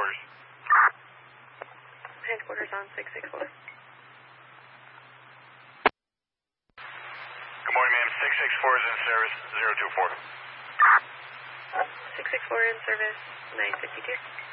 headquarters. Headquarters on 664. Good morning, ma'am. 664 is in service, 024. 664 in service, 952.